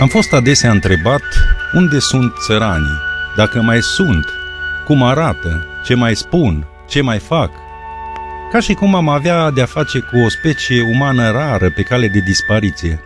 Am fost adesea întrebat unde sunt țăranii, dacă mai sunt, cum arată, ce mai spun, ce mai fac. Ca și cum am avea de-a face cu o specie umană rară pe cale de dispariție.